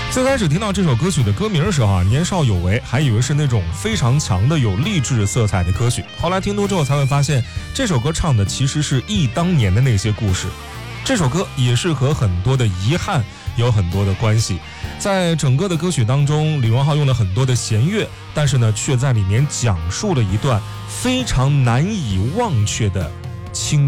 最开始听到这首歌曲的歌名的时候年少有为，还以为是那种非常强的有励志色彩的歌曲。后来听多之后才会发现，这首歌唱的其实是忆当年的那些故事。这首歌也是和很多的遗憾有很多的关系。在整个的歌曲当中，李荣浩用了很多的弦乐，但是呢，却在里面讲述了一段非常难以忘却的青